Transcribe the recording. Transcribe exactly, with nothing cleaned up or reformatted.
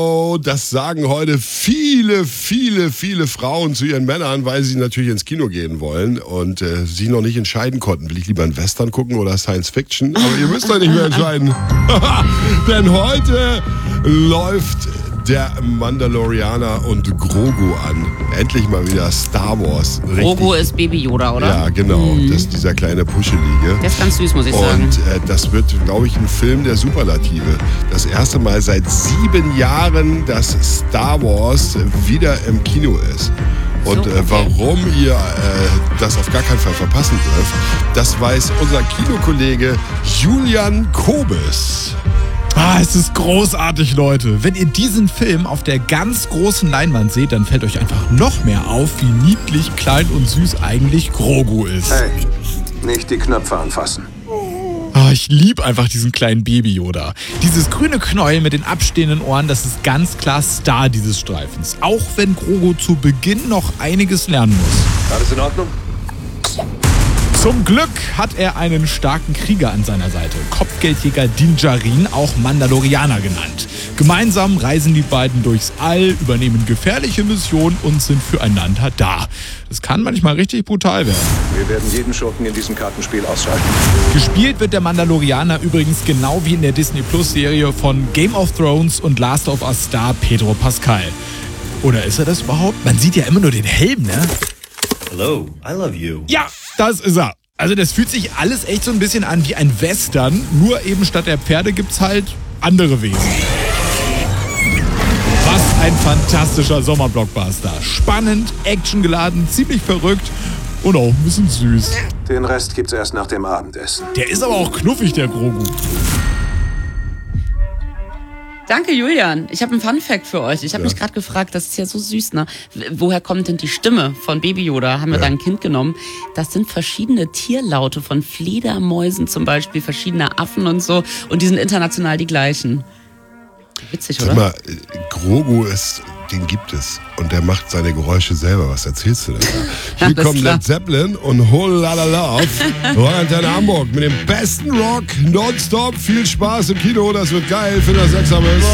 Oh, das sagen heute viele, viele, viele Frauen zu ihren Männern, weil sie natürlich ins Kino gehen wollen und äh, sich noch nicht entscheiden konnten. Will ich lieber einen Western gucken oder Science Fiction? Aber ihr müsst euch nicht mehr entscheiden. Denn heute läuft der Mandalorianer und Grogu an. Endlich mal wieder Star Wars. Richtig. Grogu ist Baby Yoda, oder? Ja, genau. Mhm. Das ist dieser kleine Puschelige. Der ist ganz süß, muss ich und, sagen. Und äh, das wird, glaube ich, ein Film der Superlative. Das erste Mal seit sieben Jahren, dass Star Wars wieder im Kino ist. Und So, äh, warum ihr äh, das auf gar keinen Fall verpassen dürft, das weiß unser Kinokollege Julian Kobes. Ah, es ist großartig, Leute. Wenn ihr diesen Film auf der ganz großen Leinwand seht, dann fällt euch einfach noch mehr auf, wie niedlich, klein und süß eigentlich Grogu ist. Hey, nicht die Knöpfe anfassen. Ah, ich liebe einfach diesen kleinen Baby-Yoda. Dieses grüne Knäuel mit den abstehenden Ohren, das ist ganz klar Star dieses Streifens. Auch wenn Grogu zu Beginn noch einiges lernen muss. Alles in Ordnung? Zum Glück hat er einen starken Krieger an seiner Seite, Kopfgeldjäger Din Djarin, auch Mandalorianer genannt. Gemeinsam reisen die beiden durchs All, übernehmen gefährliche Missionen und sind füreinander da. Das kann manchmal richtig brutal werden. Wir werden jeden Schurken in diesem Kartenspiel ausschalten. Gespielt wird der Mandalorianer übrigens genau wie in der Disney-Plus-Serie von Game of Thrones und Last of Us Star Pedro Pascal. Oder ist er das überhaupt? Man sieht ja immer nur den Helm, ne? Hello, I love you. Ja, das ist er. Also das fühlt sich alles echt so ein bisschen an wie ein Western, nur eben statt der Pferde gibt's halt andere Wesen. Was ein fantastischer Sommerblockbuster. Spannend, actiongeladen, ziemlich verrückt und auch ein bisschen süß. Den Rest gibt's erst nach dem Abendessen. Der ist aber auch knuffig, der Grogu. Danke, Julian. Ich habe einen Fun-Fact für euch. Ich habe Ja. mich gerade gefragt, das ist ja so süß, ne? Woher kommt denn die Stimme von Baby Yoda? Haben wir Ja. da ein Kind genommen? Das sind verschiedene Tierlaute von Fledermäusen zum Beispiel, verschiedene Affen und so. Und die sind international die gleichen. Witzig, Sag oder? mal, Grogu ist, den gibt es. Und der macht seine Geräusche selber. Was erzählst du denn da? Hier Alles kommt klar. Led Zeppelin und Whole Lotta Love. Rockantenne Hamburg mit dem besten Rock nonstop. Viel Spaß im Kino, das wird geil für das Sechser.